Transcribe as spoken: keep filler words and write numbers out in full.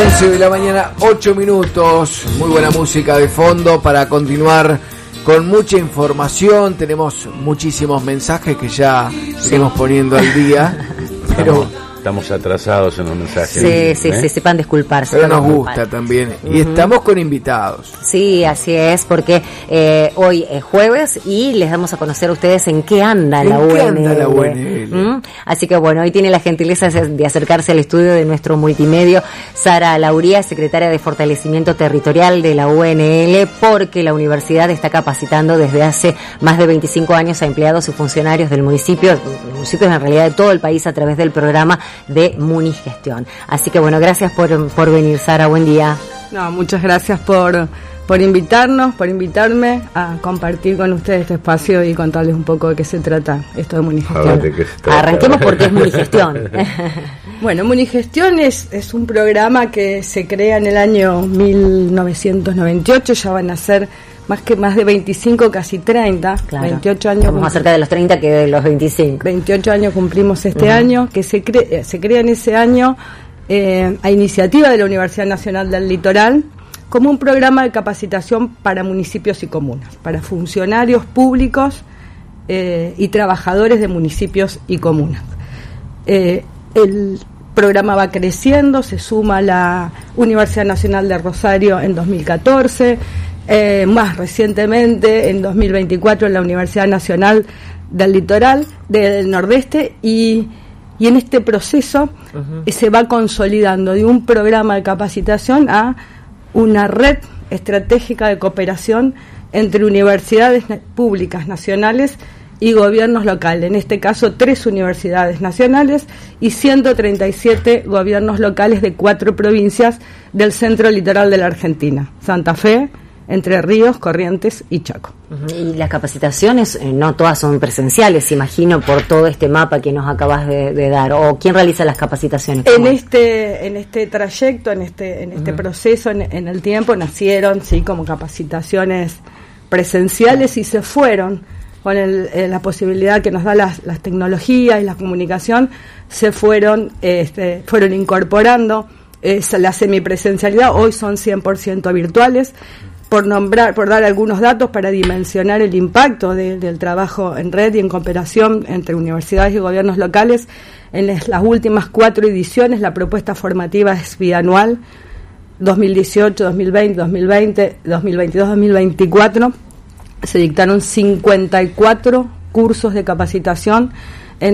once de la mañana, ocho minutos. Muy buena música de fondo para continuar con mucha información. Tenemos muchísimos mensajes que ya iremos poniendo al día. Pero estamos atrasados en los mensajes. Sí, ¿eh? sí, sí, sepan disculparse. Pero nos gusta también. Y uh-huh. estamos con invitados. Sí, así es, porque eh, hoy es jueves y les damos a conocer a ustedes en qué anda ¿En la U N L. qué anda la U N L? ¿Mm? Así que bueno, hoy tiene la gentileza de acercarse al estudio de nuestro multimedio Sara Lauría, secretaria de Fortalecimiento Territorial de la U N L, porque la universidad está capacitando desde hace más de veinticinco años a empleados y funcionarios del municipio, municipios en realidad de todo el país, a través del programa de Munigestión. Así que bueno, gracias por, por venir, Sara, buen día. No, muchas gracias por, por invitarnos, por invitarme a compartir con ustedes este espacio y contarles un poco de qué se trata esto de Munigestión. ¿De qué se trata? Arranquemos porque es Munigestión. Bueno, Munigestión es, es un programa que se crea en el año mil novecientos noventa y ocho, ya van a ser más que más de veinticinco, casi treinta, claro. veintiocho años. Estamos más cerca de los treinta que de los veinticinco. veintiocho años cumplimos este uh-huh. año, que se, cre- se crea en ese año eh, a iniciativa de la Universidad Nacional del Litoral, como un programa de capacitación para municipios y comunas, para funcionarios públicos eh, y trabajadores de municipios y comunas. Eh, el programa va creciendo, se suma la Universidad Nacional de Rosario en dos mil catorce, Eh, más recientemente en dos mil veinticuatro en la Universidad Nacional del Litoral del Nordeste y, y en este proceso uh-huh. eh, se va consolidando de un programa de capacitación a una red estratégica de cooperación entre universidades na- públicas nacionales y gobiernos locales, en este caso tres universidades nacionales y ciento treinta y siete gobiernos locales de cuatro provincias del centro litoral de la Argentina: Santa Fe, Entre Ríos, Corrientes y Chaco. Y las capacitaciones eh, no todas son presenciales, imagino, por todo este mapa que nos acabas de, de dar. ¿O quién realiza las capacitaciones? En este en este trayecto, en este en este uh-huh. proceso, en, en el tiempo, nacieron sí como capacitaciones presenciales y se fueron con el, eh, la posibilidad que nos da las, las tecnologías y la comunicación, se fueron este, fueron incorporando eh, la semipresencialidad. Hoy son cien por ciento virtuales. Por nombrar, por dar algunos datos para dimensionar el impacto de, del trabajo en red y en cooperación entre universidades y gobiernos locales, en les, las últimas cuatro ediciones la propuesta formativa es bianual, dos mil dieciocho, dos mil veinte, dos mil veinte, dos mil veintidós, dos mil veinticuatro, se dictaron cincuenta y cuatro cursos de capacitación